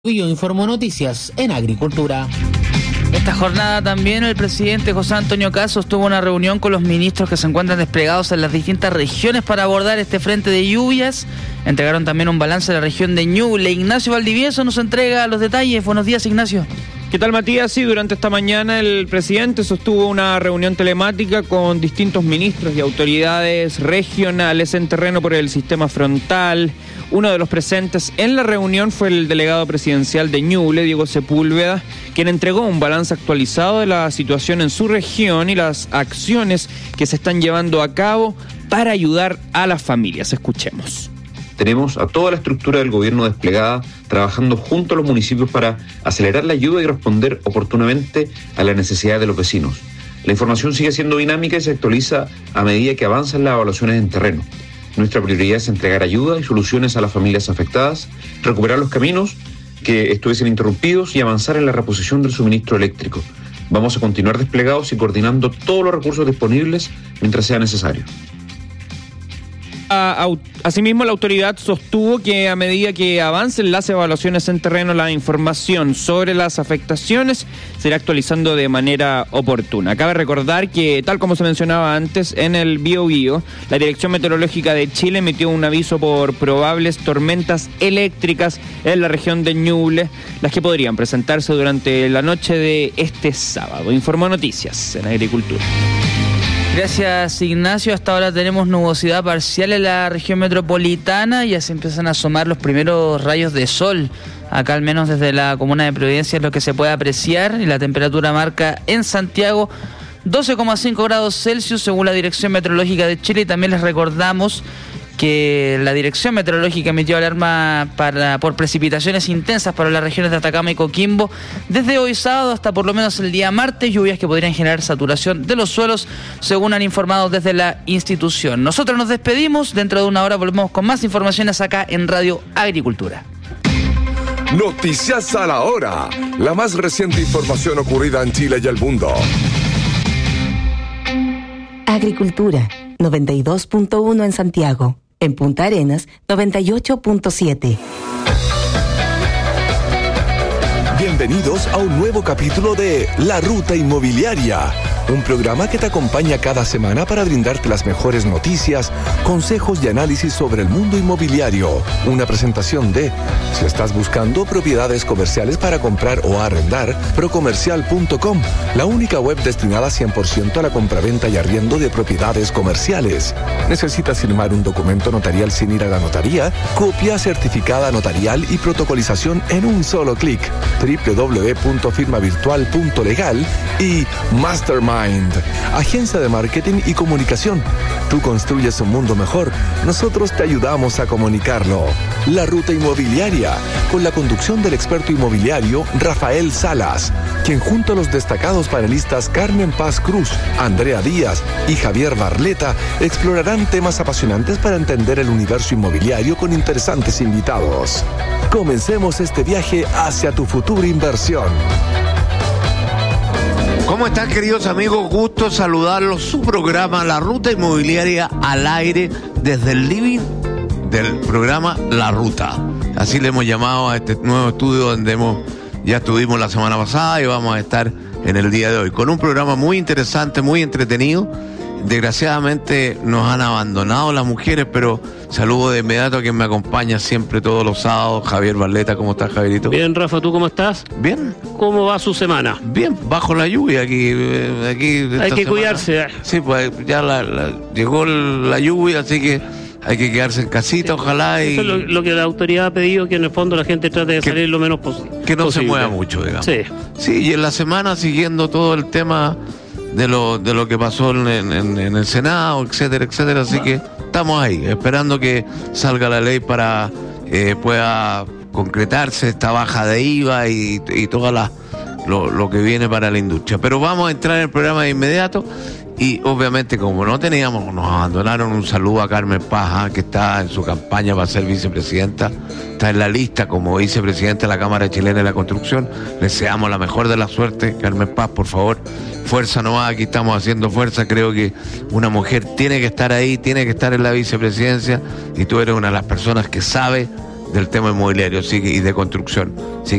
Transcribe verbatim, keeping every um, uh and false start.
Yo informo noticias en Agricultura. Esta jornada también el presidente José Antonio Cast tuvo una reunión con los ministros que se encuentran desplegados en las distintas regiones para abordar este frente de lluvias. Entregaron también un balance de la región de Ñuble. Ignacio Valdivieso nos entrega los detalles. Buenos días, Ignacio. ¿Qué tal, Matías? Sí, durante esta mañana el presidente sostuvo una reunión telemática con distintos ministros y autoridades regionales en terreno por el sistema frontal. Uno de los presentes en la reunión fue el delegado presidencial de Ñuble, Diego Sepúlveda, quien entregó un balance actualizado de la situación en su región y las acciones que se están llevando a cabo para ayudar a las familias. Escuchemos. Tenemos a toda la estructura del gobierno desplegada, trabajando junto a los municipios para acelerar la ayuda y responder oportunamente a las necesidades de los vecinos. La información sigue siendo dinámica y se actualiza a medida que avanzan las evaluaciones en terreno. Nuestra prioridad es entregar ayuda y soluciones a las familias afectadas, recuperar los caminos que estuviesen interrumpidos y avanzar en la reposición del suministro eléctrico. Vamos a continuar desplegados y coordinando todos los recursos disponibles mientras sea necesario. Asimismo, la autoridad sostuvo que a medida que avancen las evaluaciones en terreno, la información sobre las afectaciones se irá actualizando de manera oportuna. Cabe recordar que, tal como se mencionaba antes, en el Biobío, la Dirección Meteorológica de Chile emitió un aviso por probables tormentas eléctricas en la región de Ñuble, las que podrían presentarse durante la noche de este sábado. Informó Noticias en Agricultura. Gracias, Ignacio. Hasta ahora tenemos nubosidad parcial en la región metropolitana y ya se empiezan a asomar los primeros rayos de sol. Acá, al menos desde la comuna de Providencia, es lo que se puede apreciar, y la temperatura marca en Santiago doce coma cinco grados Celsius según la Dirección Meteorológica de Chile. Y también les recordamos que la Dirección Meteorológica emitió alarma para, por precipitaciones intensas para las regiones de Atacama y Coquimbo desde hoy sábado hasta por lo menos el día martes, lluvias que podrían generar saturación de los suelos, según han informado desde la institución. Nosotros nos despedimos, dentro de una hora volvemos con más informaciones acá en Radio Agricultura. Noticias a la hora, la más reciente información ocurrida en Chile y el mundo. Agricultura, noventa y dos punto uno en Santiago. En Punta Arenas, noventa y ocho punto siete. Bienvenidos a un nuevo capítulo de La Ruta Inmobiliaria, un programa que te acompaña cada semana para brindarte las mejores noticias, consejos y análisis sobre el mundo inmobiliario. Una presentación de, si estás buscando propiedades comerciales para comprar o arrendar, procomercial punto com, la única web destinada cien por ciento a la compraventa y arriendo de propiedades comerciales. ¿Necesitas firmar un documento notarial sin ir a la notaría? Copia certificada notarial y protocolización en un solo clic. doble u doble u doble u punto firma virtual punto legal y Mastermind, agencia de marketing y comunicación. Tú construyes un mundo mejor, nosotros te ayudamos a comunicarlo. La Ruta Inmobiliaria, con la conducción del experto inmobiliario Rafael Salas, quien junto a los destacados panelistas Carmen Paz Cruz, Andrea Díaz y Javier Barleta explorarán temas apasionantes para entender el universo inmobiliario con interesantes invitados. Comencemos este viaje hacia tu futura inversión. ¿Cómo están, queridos amigos? Gusto saludarlos. Su programa La Ruta Inmobiliaria al aire desde el living del programa La Ruta. Así le hemos llamado a este nuevo estudio donde hemos ya estuvimos la semana pasada y vamos a estar en el día de hoy con un programa muy interesante, muy entretenido. Desgraciadamente nos han abandonado las mujeres, pero saludo de inmediato a quien me acompaña siempre todos los sábados, Javier Barleta. ¿Cómo estás, Javierito? Bien, Rafa, ¿tú cómo estás? Bien. ¿Cómo va su semana? Bien, bajo la lluvia aquí. aquí Hay que semana. cuidarse. Sí, pues ya la, la, llegó la lluvia, así que hay que quedarse en casita, sí, ojalá. Y eso es lo, lo que la autoridad ha pedido, que en el fondo la gente trate de que, salir lo menos posible. Que no posible. se mueva mucho, digamos. Sí. Sí, y en la semana siguiendo todo el tema de lo de lo que pasó en, en, en el Senado, etcétera, etcétera. Así que estamos ahí, esperando que salga la ley para eh, pueda concretarse esta baja de I V A y, y todo la, lo, lo que viene para la industria. Pero vamos a entrar en el programa de inmediato. Y obviamente, como no teníamos, nos abandonaron. Un saludo a Carmen Paz, que está en su campaña para ser vicepresidenta, está en la lista como vicepresidenta de la Cámara Chilena de la Construcción. Le deseamos la mejor de la suerte, Carmen Paz, por favor, fuerza nomás, aquí estamos haciendo fuerza. Creo que una mujer tiene que estar ahí, tiene que estar en la vicepresidencia, y tú eres una de las personas que sabe del tema inmobiliario, sí, y de construcción. Sí,